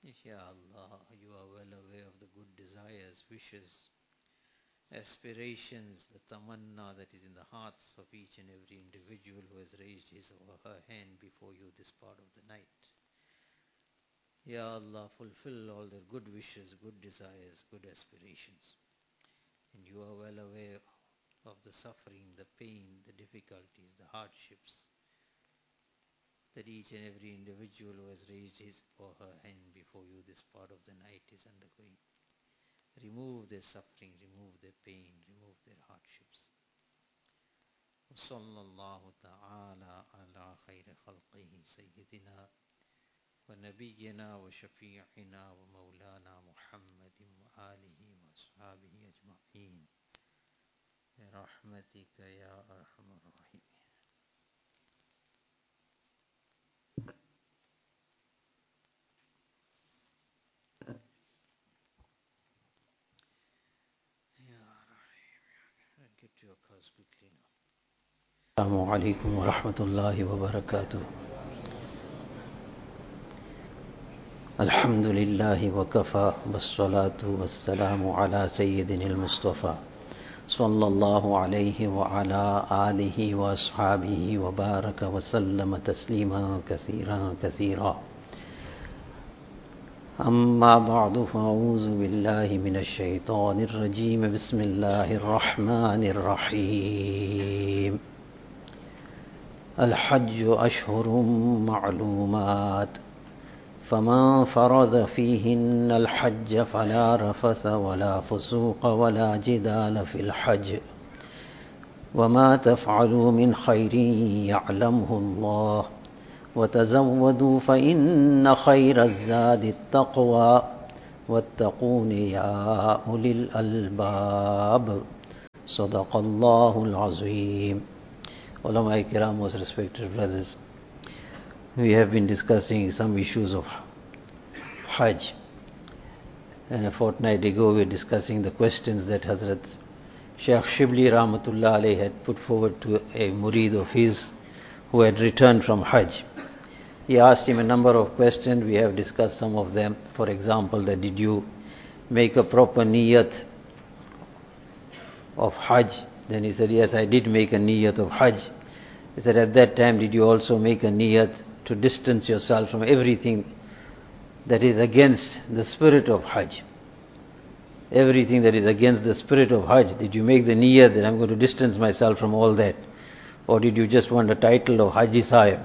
Ya Allah, you are well aware of the good desires, wishes, aspirations, the tamanna that is in the hearts of each and every individual who has raised his or her hand before you this part of the night. Ya Allah, fulfill all their good wishes, good desires, good aspirations. And you are well aware of the suffering, the pain, the difficulties, the hardships that each and every individual who has raised his or her hand before you this part of the night is undergoing. Remove their suffering, remove their pain, remove their hardships. وصلى الله تعالى على خير خلقه سيدنا ونبينا وشفيعنا ومولانا محمد وآله وأصحابه أجمعين برحمتك يا أرحم الراحمين. Get to your cause quickly now. السلام عليكم ورحمة الله وبركاته. الحمد لله وكفى والصلاة والسلام على سيدنا المصطفى صلى الله عليه وعلى آله وأصحابه وبارك وسلم تسليما كثيرا كثيرا. أما بعد فأعوذ بالله من الشيطان الرجيم. بسم الله الرحمن الرحيم. الحج أشهر معلومات فمن فرض فيهن الحج فلا رفث ولا فسوق ولا جدال في الحج وما تفعلوا من خير يعلمه الله وتزودوا فإن خير الزاد التقوى واتقون يا أولي الألباب. صدق الله العظيم. Ulama Kiram, most respected brothers, we have been discussing some issues of Hajj, and a fortnight ago we were discussing the questions that Hazrat Shaykh Shibli Rahmatullah Alayhi had put forward to a murid of his who had returned from Hajj. He asked him a number of questions. We have discussed some of them. For example, that did you make a proper niyat of Hajj? Then he said, yes, I did make a niyat of Hajj. He said, at that time, did you also make a niyat to distance yourself from everything that is against the spirit of Hajj? Everything that is against the spirit of Hajj, did you make the niyat that I'm going to distance myself from all that? Or did you just want the title of Haji Sahib?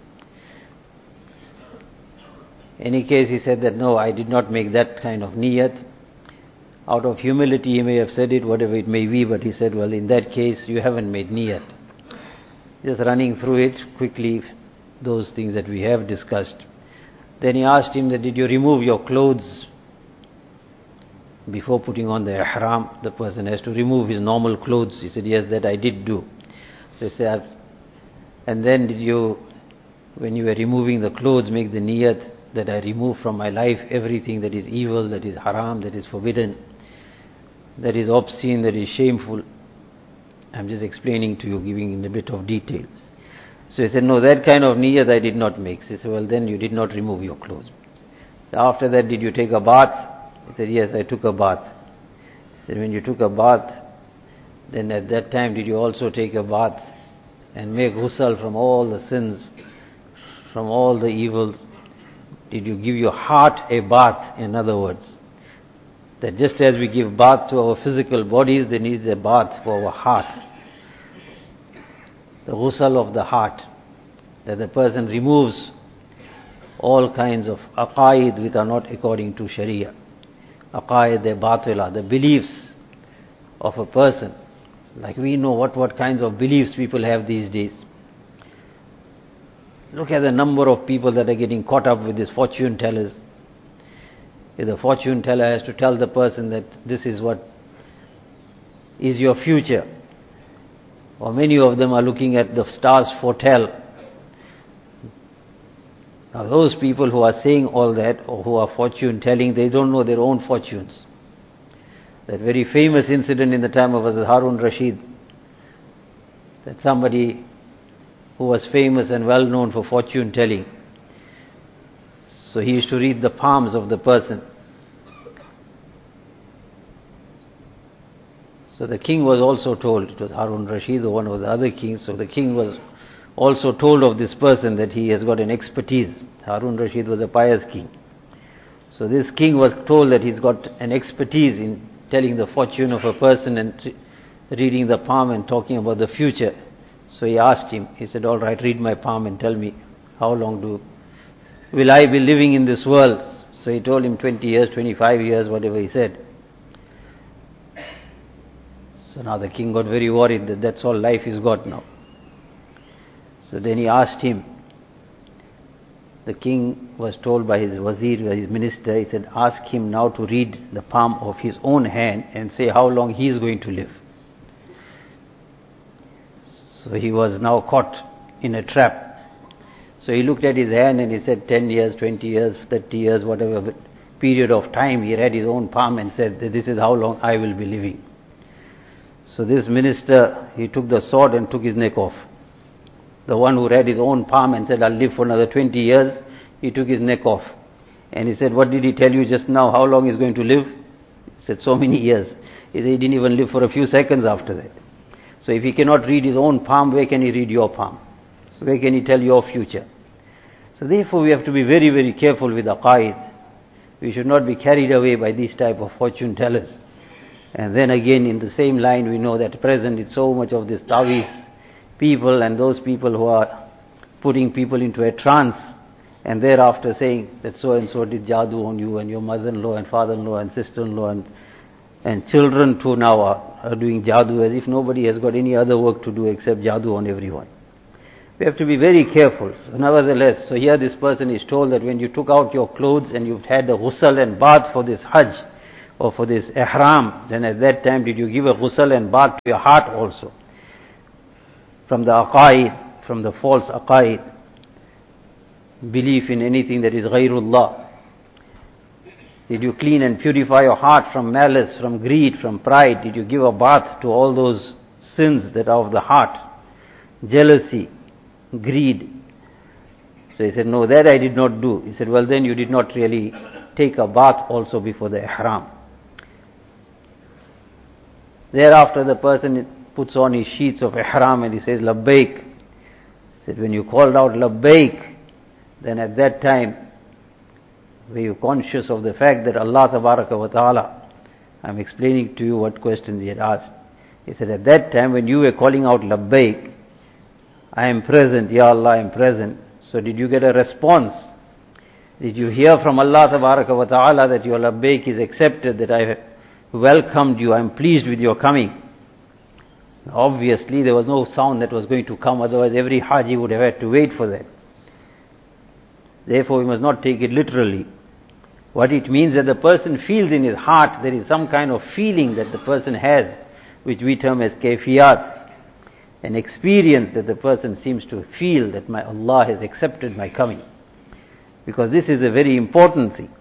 In any case, he said that, no, I did not make that kind of niyat. Out of humility, he may have said it, whatever it may be, but he said, well, in that case, you haven't made niyat. Just running through it quickly, those things that we have discussed. Then he asked him that, did you remove your clothes before putting on the ihram? The person has to remove his normal clothes. He said, yes, that I did do. So he said, and then did you, when you were removing the clothes, make the niyat that I remove from my life everything that is evil, that is haram, that is forbidden, that is obscene, that is shameful? I'm just explaining to you, giving in a bit of detail. So he said, no, that kind of niyat I did not make. So he said, well, then you did not remove your clothes. So after that, did you take a bath? He said, yes, I took a bath. He said, when you took a bath, then at that time did you also take a bath and make ghusl from all the sins, from all the evils? Did you give your heart a bath? In other words, that just as we give bath to our physical bodies, there needs a bath for our heart. The ghusl of the heart, that the person removes all kinds of aqaid which are not according to Sharia. Aqaid batila, the beliefs of a person. Like we know what kinds of beliefs people have these days. Look at the number of people that are getting caught up with these fortune tellers. If the fortune teller has to tell the person that this is what is your future, or many of them are looking at the stars foretell. Now those people who are saying all that, or who are fortune telling, they don't know their own fortunes. That very famous incident in the time of Hazrat Harun Rashid, that somebody who was famous and well known for fortune telling, So he used to read the palms of the person. So the king was also told, it was Harun Rashid or one of the other kings, so the king was also told of this person that he has got an expertise. Harun Rashid was a pious king. So this king was told that he's got an expertise in telling the fortune of a person and reading the palm and talking about the future. So he asked him, he said, all right, read my palm and tell me how long will I be living in this world? So he told him 20 years, 25 years, whatever he said. So now the king got very worried that that's all life he's got now. So then he asked him, the king was told by his wazir, by his minister, he said, ask him now to read the palm of his own hand and say how long he is going to live. So he was now caught in a trap. So he looked at his hand and he said 10 years, 20 years, 30 years, whatever period of time, he read his own palm and said that this is how long I will be living. So this minister, he took the sword and took his neck off. The one who read his own palm and said, I'll live for another 20 years, he took his neck off. And he said, what did he tell you just now, how long he's going to live? He said, so many years. He said, he didn't even live for a few seconds after that. So if he cannot read his own palm, where can he read your palm? Where can he tell your future? So therefore we have to be very, very careful with aqaid. We should not be carried away by these type of fortune tellers. And then again, in the same line, we know that at present it's so much of this ta'weez people and those people who are putting people into a trance and thereafter saying that so and so did jadoo on you and your mother-in-law and father-in-law and sister-in-law and children too now are doing jadoo, as if nobody has got any other work to do except jadoo on everyone. We have to be very careful. So nevertheless, so here this person is told that when you took out your clothes and you've had a ghusl and bath for this hajj, or for this ihram, then at that time did you give a ghusl and bath to your heart also? From the aqaid, from the false aqaid, belief in anything that is ghayrullah. Did you clean and purify your heart from malice, from greed, from pride? Did you give a bath to all those sins that are of the heart? Jealousy, greed. So he said, no, that I did not do. He said, well then you did not really take a bath also before the ihram. Thereafter the person puts on his sheets of ihram and he says, labbaik. He said, when you called out labbaik, then at that time, were you conscious of the fact that Allah Tabaraka wa Ta'ala, I'm explaining to you what questions he had asked. He said, at that time when you were calling out labbaik, I am present, Ya Allah, I am present. So did you get a response? Did you hear from Allah Tabaraka wa Ta'ala that your labbaik is accepted, that I welcomed you, I am pleased with your coming? Obviously there was no sound that was going to come, otherwise every Haji would have had to wait for that. Therefore we must not take it literally. What it means that the person feels in his heart, there is some kind of feeling that the person has, which we term as kayfiyat, an experience that the person seems to feel that my Allah has accepted my coming. Because this is a very important thing.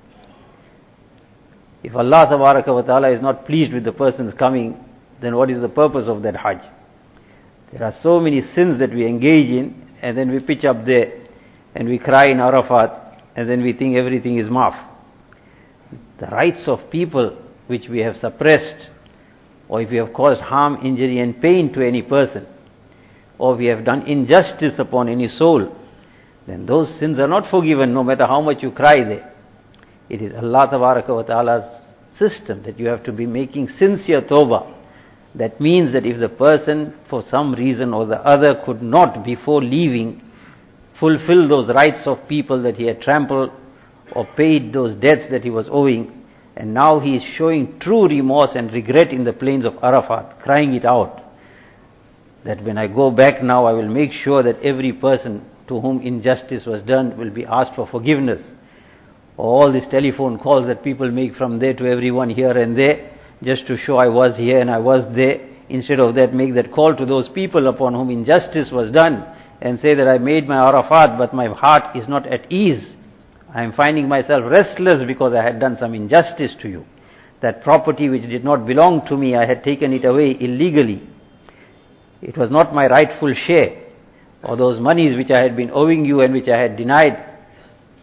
If Allah Tabaraka wa Ta'ala is not pleased with the person's coming, then what is the purpose of that Hajj? There are so many sins that we engage in, and then we pitch up there, and we cry in Arafat, and then we think everything is maaf. The rights of people which we have suppressed, or if we have caused harm, injury and pain to any person, or we have done injustice upon any soul, then those sins are not forgiven no matter how much you cry there. It is Allah Tabaraka wa Ta'ala's system that you have to be making sincere tawbah. That means that if the person for some reason or the other could not before leaving fulfill those rights of people that he had trampled or paid those debts that he was owing, and now he is showing true remorse and regret in the plains of Arafat, crying it out, that when I go back now I will make sure that every person to whom injustice was done will be asked for forgiveness. All these telephone calls that people make from there to everyone here and there, just to show I was here and I was there. Instead of that, make that call to those people upon whom injustice was done and say that I made my Arafat, but my heart is not at ease. I am finding myself restless because I had done some injustice to you. That property which did not belong to me, I had taken it away illegally. It was not my rightful share. Or those monies which I had been owing you and which I had denied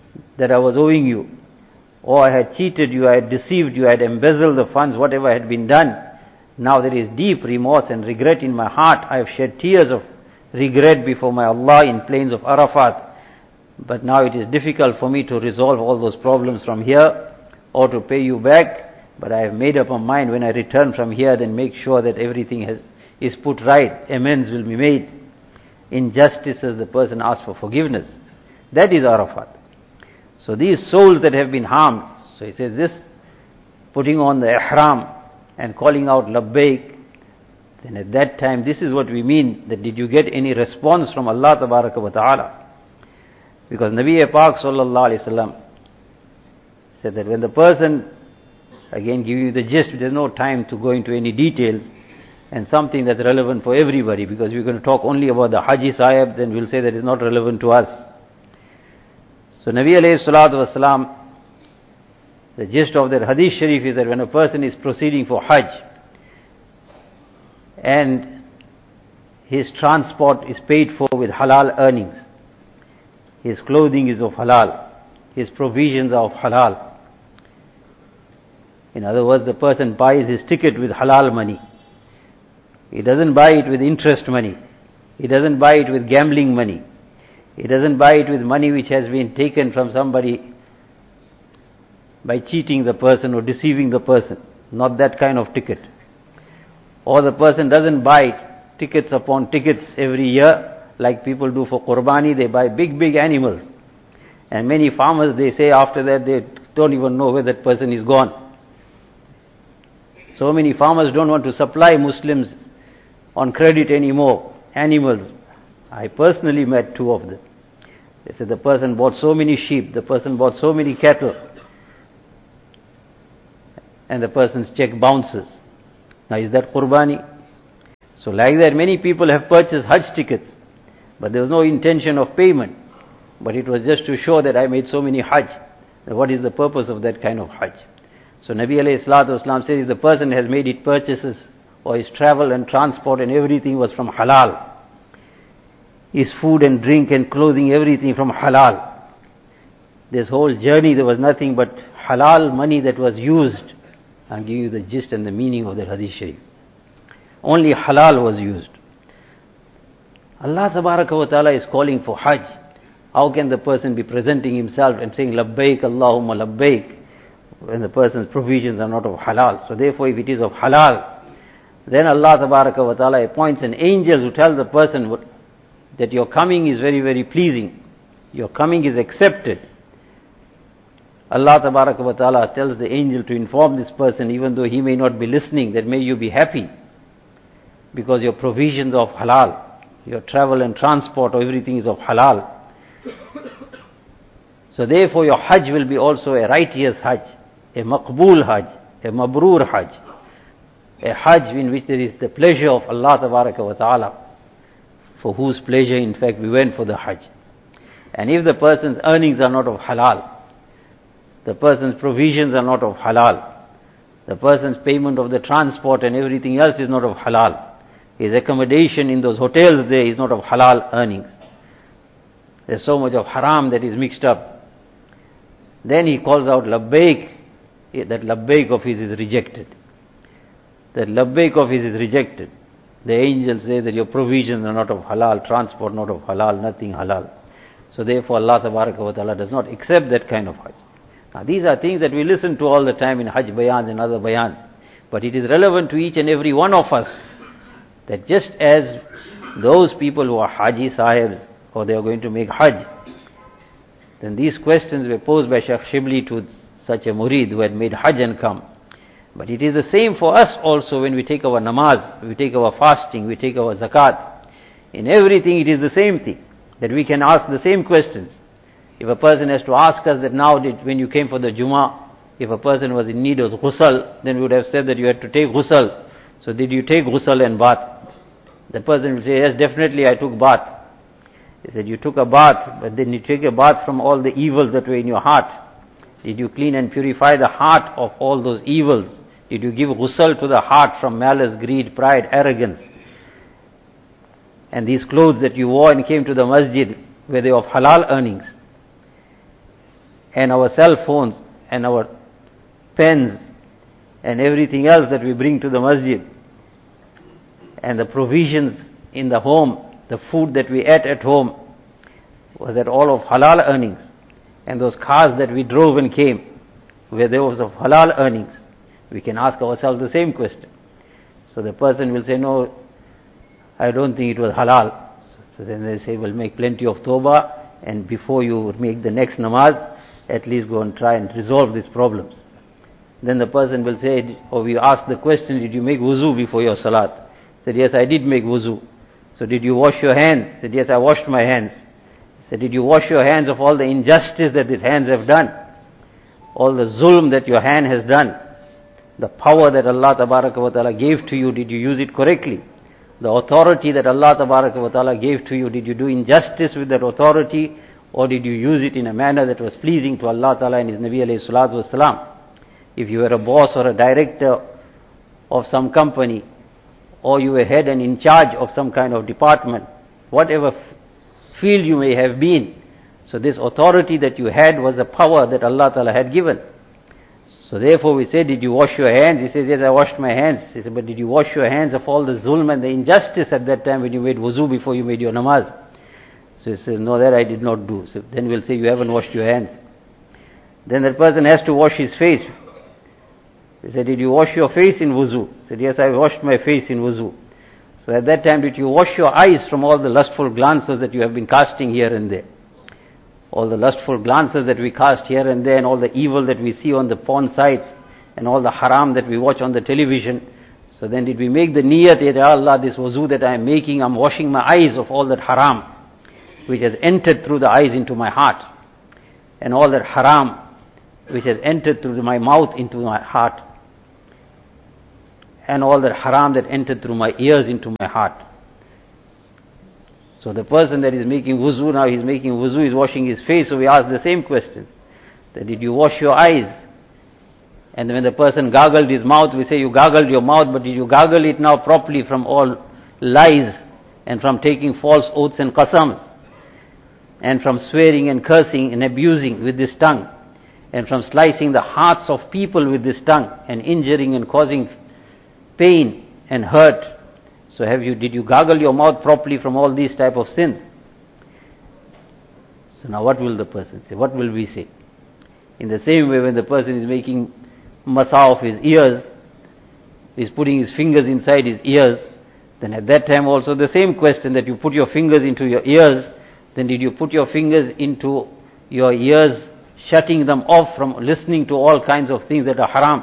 that I was owing you, or I had cheated you, I had deceived you, I had embezzled the funds, whatever had been done. Now there is deep remorse and regret in my heart. I have shed tears of regret before my Allah in plains of Arafat. But now it is difficult for me to resolve all those problems from here or to pay you back. But I have made up my mind, when I return from here, then make sure that everything is put right. Amends will be made. Injustices, the person asks for forgiveness. That is Arafat. So these souls that have been harmed, so he says this, putting on the ihram and calling out labbaik, then at that time, this is what we mean, that did you get any response from Allah Tabaraka wa Ta'ala? Because Nabi Pak Sallallahu Alaihi Wasallam said that when the person, again give you the gist, there's no time to go into any details, and something that's relevant for everybody, because we're going to talk only about the Haji Sahib, then we'll say that it's not relevant to us. So Nabi alayhi salatu wasalam, the gist of that hadith sharif is that when a person is proceeding for Hajj, and his transport is paid for with halal earnings, his clothing is of halal, his provisions are of halal. In other words, the person buys his ticket with halal money. He doesn't buy it with interest money. He doesn't buy it with gambling money. He doesn't buy it with money which has been taken from somebody by cheating the person or deceiving the person. Not that kind of ticket. Or the person doesn't buy tickets upon tickets every year, like people do for Qurbani. They buy big animals. And many farmers, they say after that, they don't even know where that person is gone. So many farmers don't want to supply Muslims on credit anymore. Animals. I personally met two of them. They said the person bought so many sheep, the person bought so many cattle, and the person's check bounces. Now is that Qurbani? So like that, many people have purchased Hajj tickets, but there was no intention of payment. But it was just to show that I made so many Hajj. What is the purpose of that kind of Hajj? So Nabi alayhi salatu wasalam says, if the person has made it purchases, or his travel and transport and everything was from halal, his food and drink and clothing, everything from halal. This whole journey, there was nothing but halal money that was used. I'll give you the gist and the meaning of the hadith sharif. Only halal was used. Allah Tabaraka wa Ta'ala is calling for Hajj. How can the person be presenting himself and saying labbaik Allahumma labbaik when the person's provisions are not of halal? So therefore, if it is of halal, then Allah Tabaraka wa Ta'ala appoints an angel to tell the person that your coming is very pleasing. Your coming is accepted. Allah Tabaraka wa Ta'ala tells the angel to inform this person, even though he may not be listening, that may you be happy, because your provisions are of halal. Your travel and transport, everything is of halal. So therefore your Hajj will be also a righteous Hajj, a maqbool Hajj, a mabrur Hajj, a Hajj in which there is the pleasure of Allah Tabaraka wa Ta'ala, for whose pleasure in fact we went for the Hajj. And if the person's earnings are not of halal, the person's provisions are not of halal, the person's payment of the transport and everything else is not of halal, his accommodation in those hotels there is not of halal earnings, there's so much of haram that is mixed up, then he calls out labbaik. That labbaik of his is rejected. That labbaik of his is rejected. The angels say that your provisions are not of halal, transport not of halal, nothing halal. So therefore Allah Tabaraka wa Ta'ala does not accept that kind of Hajj. Now these are things that we listen to all the time in Hajj bayans and other bayans. But it is relevant to each and every one of us, that just as those people who are Haji Sahibs, or they are going to make Hajj, then these questions were posed by Shaykh Shibli to such a murid who had made Hajj and come. But it is the same for us also when we take our namaz, we take our fasting, we take our zakat. In everything it is the same thing, that we can ask the same questions. If a person has to ask us that now when you came for the Jummah, if a person was in need of ghusl, then we would have said that you had to take ghusl. So did you take ghusl and bath? The person will say, yes, definitely I took bath. He said, you took a bath, but then you take a bath from all the evils that were in your heart. Did you clean and purify the heart of all those evils? Did you give ghusl to the heart from malice, greed, pride, arrogance? And these clothes that you wore and came to the masjid, were they of halal earnings? and our cell phones and our pens and everything else that we bring to the masjid, and the provisions in the home, the food that we ate at home, was that all of halal earnings? And those cars that we drove and came, were those of halal earnings? We can ask ourselves the same question. So the person will say, no, I don't think it was halal. So then they say, well, make plenty of tawbah, and before you make the next namaz, at least go and try and resolve these problems. Then the person will say, or we ask the question, did you make wuzu before your salat? Said, yes, I did make wuzu. So did you wash your hands? Said, yes, I washed my hands. Said, did you wash your hands of all the injustice that these hands have done? All the zulm that your hand has done? The power that Allah Tabaraka wa Ta'ala gave to you, did you use it correctly? The authority that Allah Tabaraka wa Ta'ala gave to you, did you do injustice with that authority, or did you use it in a manner that was pleasing to Allah Ta'ala and His Nabi alayhi salatu wasalam? If you were a boss or a director of some company, or you were head and in charge of some kind of department, whatever field you may have been, so this authority that you had was a power that Allah Ta'ala had given. So therefore we say, did you wash your hands? He says, yes, I washed my hands. He said, but did you wash your hands of all the zulm and the injustice at that time when you made wuzu before you made your namaz? So he says, no, that I did not do. So then we'll say, you haven't washed your hands. Then that person has to wash his face. He said, did you wash your face in wuzu? He said, yes, I washed my face in wuzu. So at that time, did you wash your eyes from all the lustful glances that you have been casting here and there? All the lustful glances that we cast here and there, and all the evil that we see on the porn sites, and all the haram that we watch on the television. So then did we make the niyat that, Ya Allah, this wuzu that I am making, I'm washing my eyes of all that haram, which has entered through the eyes into my heart, and all that haram, which has entered through my mouth into my heart, and all that haram that entered through my ears into my heart. So the person that is making wuzu, now he's making wuzu, he's washing his face, so we ask the same question. That did you wash your eyes? And when the person gargled his mouth, we say, you gargled your mouth, but did you gargle it now properly from all lies, and from taking false oaths and qasams, and from swearing and cursing and abusing with this tongue, and from slicing the hearts of people with this tongue, and injuring and causing pain and hurt? So did you gargle your mouth properly from all these type of sins? So now what will the person say? What will we say? In the same way, when the person is making masa of his ears, is putting his fingers inside his ears, then at that time also the same question, that you put your fingers into your ears, then did you put your fingers into your ears, shutting them off from listening to all kinds of things that are haram?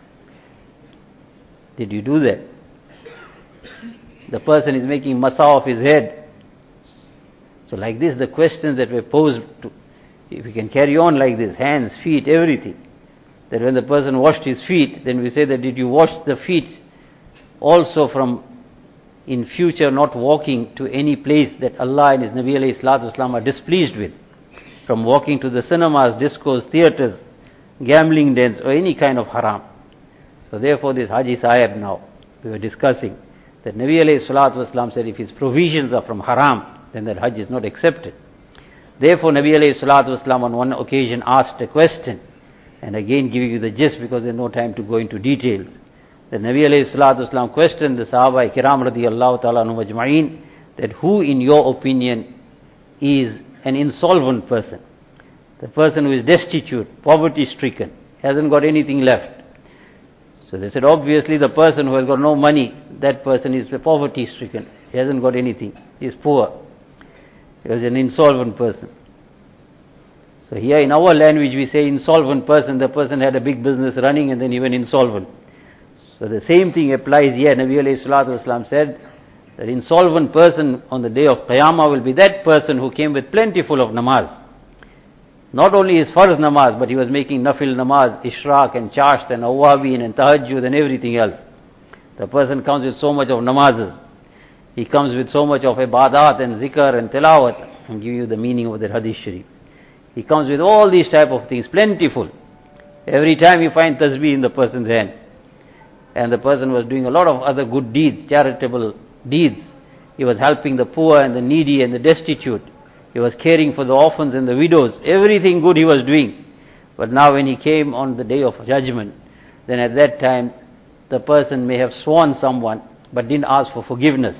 Did you do that? The person is making masa of his head. So like this, the questions that were posed, if we can carry on like this, hands, feet, everything, that when the person washed his feet, then we say that did you wash the feet also from in future not walking to any place that Allah and His Nabi alayhi salatu wasalam are displeased with, from walking to the cinemas, discos, theatres, gambling dens, or any kind of haram. So therefore this Haji Sahib now, we were discussing, that Nabi alayhi salatu wasalam said, if his provisions are from haram, then that Hajj is not accepted. Therefore Nabi alayhi salatu wasalam on one occasion asked a question, and again giving you the gist because there's no time to go into details. That Nabi alayhi salatu wasalam questioned the Sahaba kiram radiyallahu ta'ala anhum ajma'in, that who in your opinion is an insolvent person? The person who is destitute, poverty stricken, hasn't got anything left. So they said, obviously the person who has got no money, that person is poverty stricken. He hasn't got anything. He is poor. He is an insolvent person. So here in our language we say insolvent person, the person had a big business running and then he went insolvent. So the same thing applies here. Nabi alayhi salatu wasalam said that insolvent person on the day of Qiyamah will be that person who came with plentiful of namaz. Not only his farz namaz, but he was making nafil namaz, ishraq and chasht and awabin and tahajjud and everything else. The person comes with so much of namazes. He comes with so much of ibadat and zikr and tilawat. I'll give you the meaning of that hadith sharif. He comes with all these type of things, plentiful. Every time you find tasbih in the person's hand. And the person was doing a lot of other good deeds, charitable deeds. He was helping the poor and the needy and the destitute. He was caring for the orphans and the widows. Everything good he was doing. But now when he came on the day of judgment, then at that time the person may have sworn someone but didn't ask for forgiveness.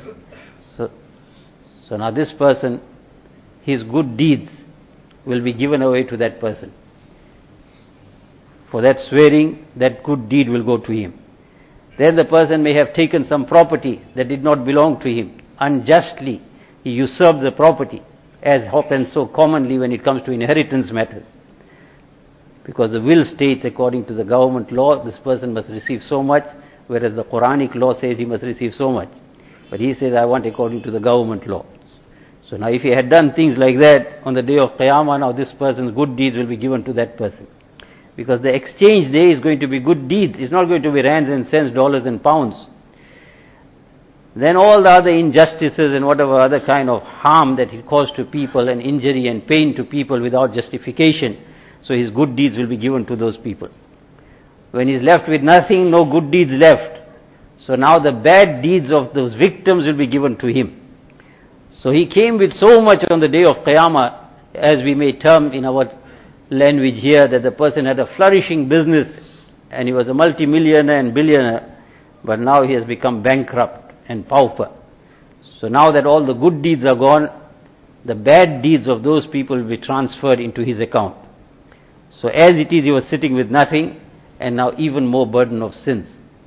So now this person, his good deeds will be given away to that person. For that swearing, that good deed will go to him. Then the person may have taken some property that did not belong to him. Unjustly, he usurped the property, as happens so commonly when it comes to inheritance matters. Because the will states, according to the government law, this person must receive so much, whereas the Quranic law says he must receive so much. But he says, I want according to the government law. So now if he had done things like that, on the day of Qiyamah, now this person's good deeds will be given to that person. Because the exchange day is going to be good deeds. It's not going to be rands and cents, dollars and pounds. Then all the other injustices and whatever other kind of harm that he caused to people and injury and pain to people without justification, so his good deeds will be given to those people. When he's left with nothing, no good deeds left. So now the bad deeds of those victims will be given to him. So he came with so much on the day of Qiyamah, as we may term in our language here, that the person had a flourishing business and he was a multi-millionaire and billionaire, but now he has become bankrupt and pauper. So now that all the good deeds are gone, the bad deeds of those people will be transferred into his account. So as it is, he was sitting with nothing, and now even more burden of sins.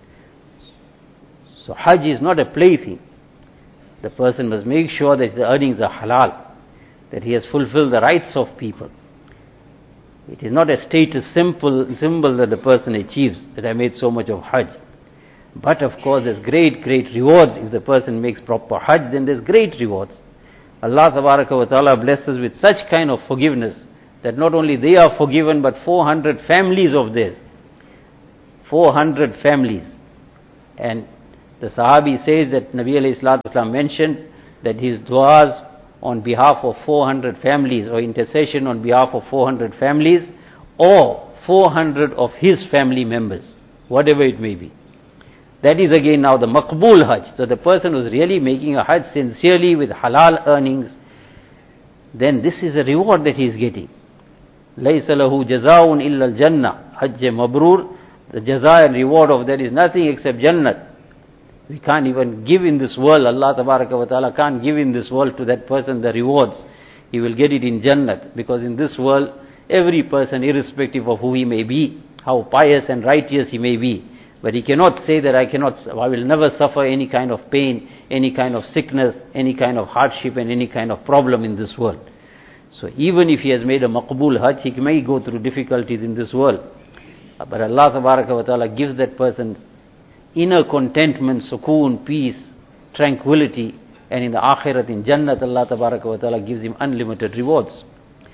So Hajj is not a plaything. The person must make sure that the earnings are halal, that he has fulfilled the rights of people. It is not a status symbol that the person achieves, that I made so much of Hajj. But of course there's great rewards. If the person makes proper Hajj, then there's great rewards. Allah Tabaraka wa Ta'ala blesses with such kind of forgiveness, that not only they are forgiven, but 400 families of theirs. 400 families. And the Sahabi says that Nabi alayhi salatu wasalam mentioned that his du'as on behalf of 400 families, or intercession on behalf of 400 families, or 400 of his family members, whatever it may be. That is again now the Maqbool Hajj. So the person who's really making a Hajj sincerely with halal earnings, then this is a reward that he is getting. لَيْسَ لَهُ جَزَاءٌ إِلَّا الْجَنَّةِ Hajj Mabrur, the jaza and reward of that is nothing except Jannat. We can't even give in this world. Allah Tabaraka wa Ta'ala can't give in this world to that person the rewards. He will get it in Jannat. Because in this world, every person, irrespective of who he may be, how pious and righteous he may be, but he cannot say that I will never suffer any kind of pain, any kind of sickness, any kind of hardship and any kind of problem in this world. So even if he has made a Maqbool Hajj, he may go through difficulties in this world. But Allah Tabaraka wa Ta'ala gives that person inner contentment, sukoon, peace, tranquility, and in the Akhirat, in Jannat, Allah Tabaraka wa Ta'ala gives him unlimited rewards.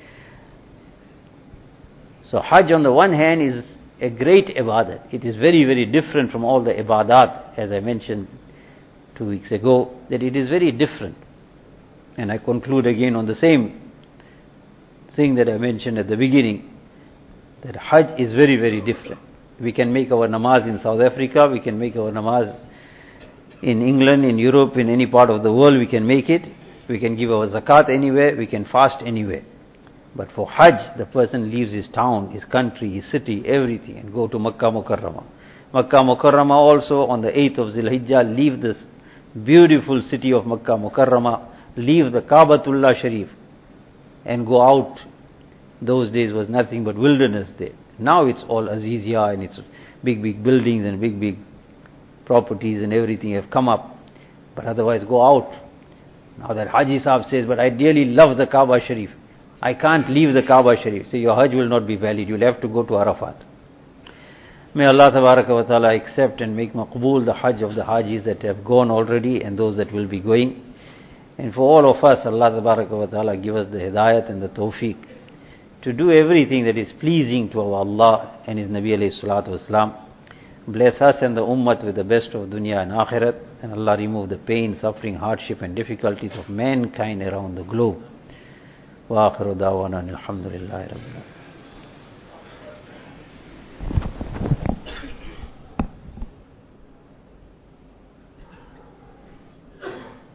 So Hajj on the one hand is a great ibadah. It is very different from all the ibadat, as I mentioned 2 weeks ago, that it is very different. And I conclude again on the same thing that I mentioned at the beginning, that Hajj is very different. We can make our namaz in South Africa, we can make our namaz in England, in Europe, in any part of the world we can make it. We can give our zakat anywhere, we can fast anywhere. But for Hajj, the person leaves his town, his country, his city, everything, and go to Makkah Mukarramah. Makkah Mukarramah also on the 8th of Zilhijjah, leave this beautiful city of Makkah Mukarramah, leave the Kaabatullah Sharif, and go out. Those days was nothing but wilderness there. Now it's all Azizia, and it's big buildings and big properties and everything have come up. But otherwise go out. Now that Haji Sahib says, but I dearly love the Kaaba Sharif. I can't leave the Kaaba Sharif. So your Hajj will not be valid. You'll have to go to Arafat. May Allah Tabaraka wa Ta'ala accept and make maqbool the Hajj of the Hajis that have gone already and those that will be going. And for all of us, Allah Tabaraka wa Ta'ala give us the hidayat and the tawfiq to do everything that is pleasing to our Allah and His Nabi alayhi salatu wasalam. Bless us and the ummah with the best of dunya and akhirat, and Allah remove the pain, suffering, hardship and difficulties of mankind around the globe. Wa akhiru da'wana alhamdulillahi rabbil alamin.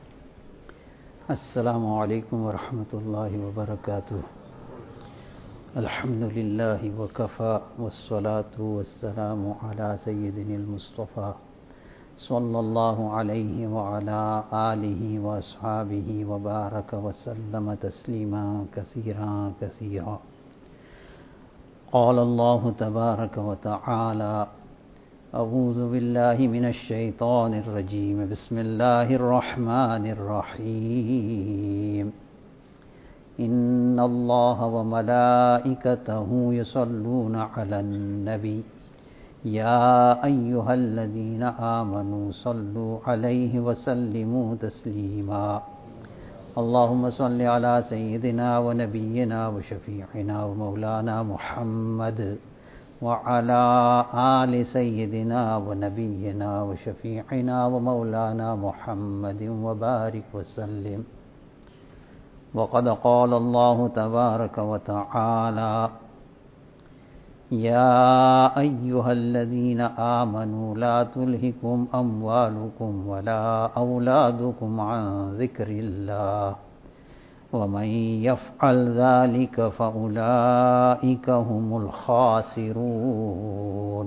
Assalamu alaikum wa rahmatullahi wa barakatuh. الحمد لله وكفى والصلاة والسلام على سيدنا المصطفى صلى الله عليه وعلى آله وأصحابه وبارك وسلم تسليما كثيرا كثيرا. قال الله تبارك وتعالى: أعوذ بالله من الشيطان الرجيم. بسم الله الرحمن الرحيم. إن الله وملائكته يصلون على النبي يا أيها الذين آمنوا صلوا عليه وسلموا تسليما. اللهم صل على سيدنا ونبينا وشفيعنا ومولانا محمد وعلى آل سيدنا ونبينا وشفيعنا ومولانا محمد وبارك وسلم. وقد قال الله تبارك وتعالى: يا أيها الذين آمنوا لا تلهكم أموالكم ولا أولادكم عن ذكر الله ومن يفعل ذلك فأولئك هم الخاسرون.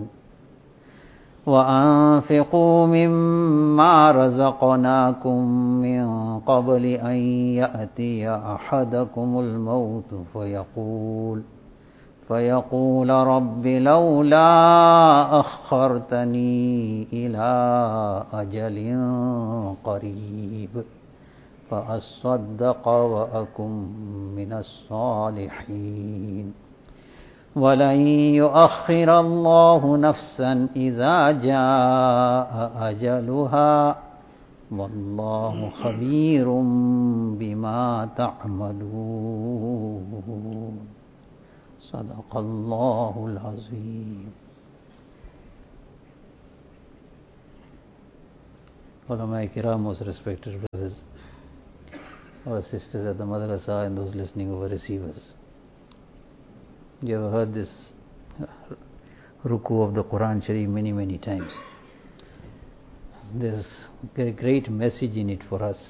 وأنفقوا مما رزقناكم من قبل أن يأتي أحدكم الموت فيقول رب لولا أخرتني إلى أجل قريب فأصدق وأكن من الصالحين. ولن يؤخر الله نفسا إذا جاء أجلها والله خبير بما تعملون. صدق الله العظيم. Ulama Kiram, most respected brothers, our sisters at the madrasa and those listening over receivers. You have heard this ruku of the Quran Sharif many times. There's a great message in it for us.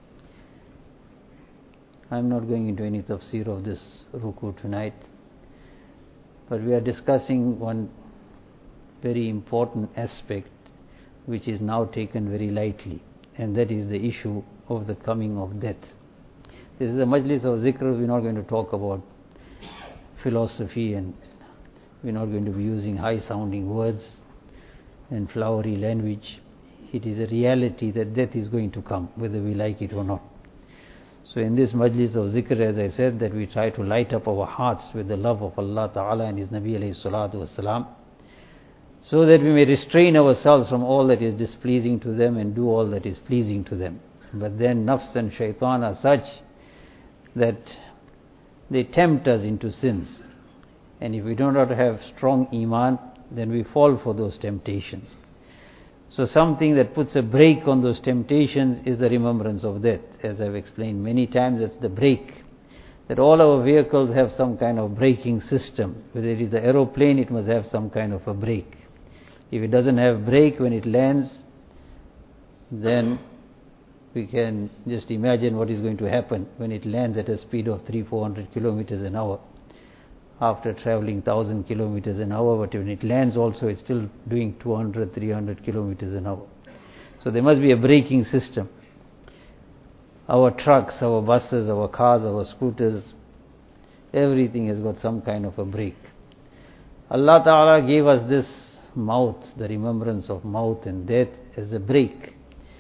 I'm not going into any tafsir of this ruku tonight, but we are discussing one very important aspect which is now taken very lightly, and that is the issue of the coming of death. This is a majlis of zikr. We're not going to talk about philosophy, and we're not going to be using high sounding words and flowery language. It is a reality that death is going to come, whether we like it or not. So in this majlis of zikr, as I said, that we try to light up our hearts with the love of Allah Ta'ala and His Nabi alayhi salatu wasalam, so that we may restrain ourselves from all that is displeasing to them and do all that is pleasing to them. But then nafs and shaitan are such that they tempt us into sins, and if we do not have strong iman, then we fall for those temptations. So something that puts a brake on those temptations is the remembrance of death. As I've explained many times, that's the brake. That all our vehicles have some kind of braking system. Whether it is the aeroplane, it must have some kind of a brake. If it doesn't have brake when it lands, then we can just imagine what is going to happen when it lands at a speed of 300-400 kilometers an hour after traveling 1000 kilometers an hour. But when it lands also, it's still doing 200-300 kilometers an hour. So there must be a braking system. Our trucks, our buses, our cars, our scooters, everything has got some kind of a brake. Allah Ta'ala gave us this mouth, the remembrance of mouth and death, as a brake.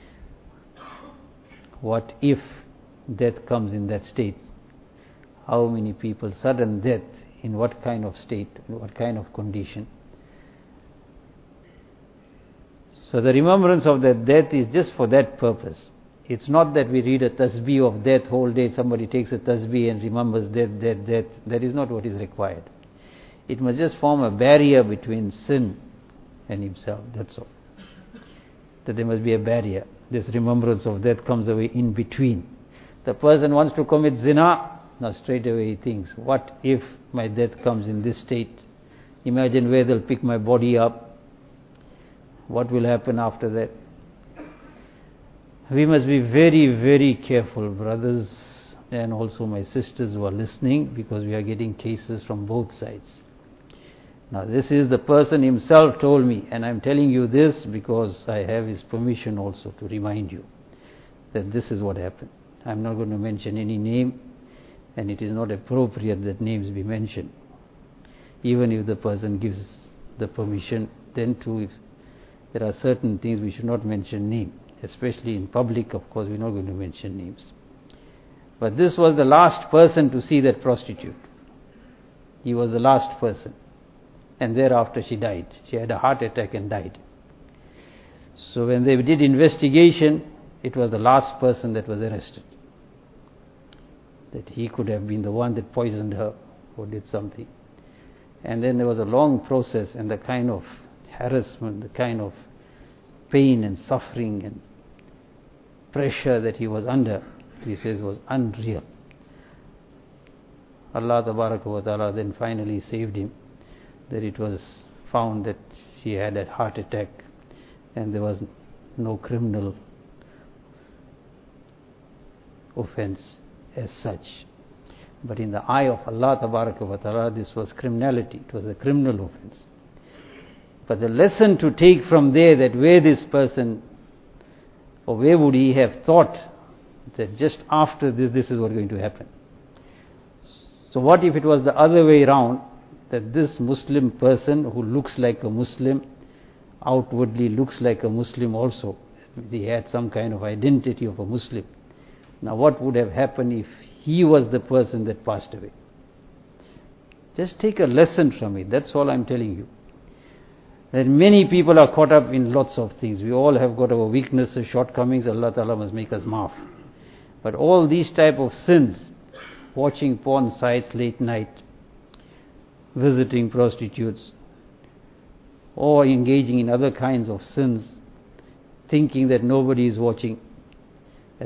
What if death comes in that state? How many people, sudden death, in what kind of state, in what kind of condition? So the remembrance of that death is just for that purpose. It's not that we read a tasbih of death whole day, somebody takes a tasbih and remembers death. That is not what is required. It must just form a barrier between sin and himself, that's all. That there must be a barrier. This remembrance of death comes away in between. The person wants to commit zina, now straight away he thinks, what if my death comes in this state? Imagine where they'll pick my body up. What will happen after that? We must be very, very careful, brothers. and also my sisters who are listening, because we are getting cases from both sides. Now this is the person himself told me, and I'm telling you this because I have his permission also to remind you that this is what happened. I'm not going to mention any name, and it is not appropriate that names be mentioned. Even if the person gives the permission, then too, if there are certain things we should not mention name, especially in public. Of course we're not going to mention names. But this was the last person to see that prostitute. He was the last person, and thereafter she died. She had a heart attack and died. So when they did investigation, it was the last person that was arrested, that he could have been the one that poisoned her or did something. And then there was a long process, and the kind of harassment, the kind of pain and suffering and pressure that he was under, he says, was unreal. Allah Tabaraka wa Ta'ala then finally saved him, that it was found that she had a heart attack and there was no criminal offense as such. But in the eye of Allah Tabaraka wa Ta'ala, this was criminality, it was a criminal offense. But the lesson to take from there, that where this person, or where would he have thought that just after this is what is going to happen. So what if it was the other way around, that this Muslim person who looks like a Muslim, outwardly looks like a Muslim also, he had some kind of identity of a Muslim. Now what would have happened if he was the person that passed away? Just take a lesson from it, that's all I'm telling you. That many people are caught up in lots of things. We all have got our weaknesses, shortcomings. Allah Ta'ala must make us maaf. But all these type of sins, watching porn sites late night, visiting prostitutes, or engaging in other kinds of sins, thinking that nobody is watching,